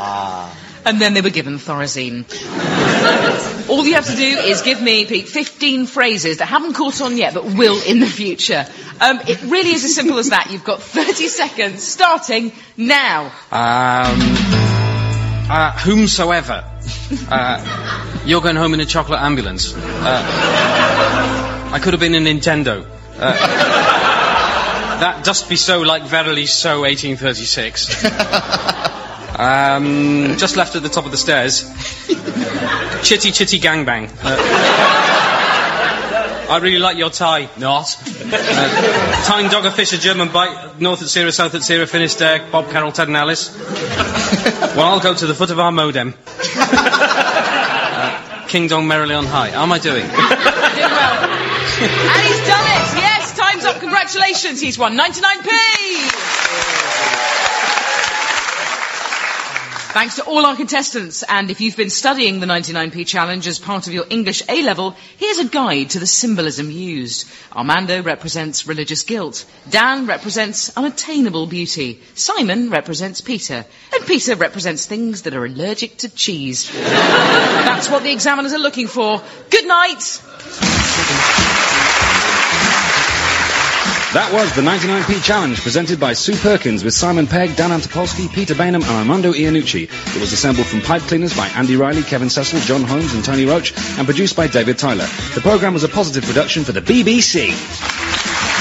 And then they were given Thorazine. All you have to do is give me, Pete, 15 phrases that haven't caught on yet, but will in the future. It really is as simple as that. You've got 30 seconds, starting now. Whomsoever. You're going home in a chocolate ambulance. I could have been a Nintendo. That dost be so like verily so 1836. Just left at the top of the stairs. Chitty chitty gangbang. I really like your tie. Not. Tyne dog, a fish, a German bite. North at Sierra, south at Sierra, Finisterre, Bob Carroll, Ted and Alice. Well, I'll go to the foot of our modem. King Dong merrily on high. How am I doing? Doing well. And he's done it. Yes, time's up. Congratulations. He's won 99p. Thanks to all our contestants, and if you've been studying the 99p challenge as part of your English A-level, here's a guide to the symbolism used. Armando represents religious guilt, Dan represents unattainable beauty, Simon represents Peter, and Peter represents things that are allergic to cheese. That's what the examiners are looking for. Good night! That was the 99p Challenge, presented by Sue Perkins with Simon Pegg, Dan Antopolsky, Peter Bainham and Armando Iannucci. It was assembled from pipe cleaners by Andy Riley, Kevin Cecil, John Holmes and Tony Roach, and produced by David Tyler. The programme was a positive production for the BBC.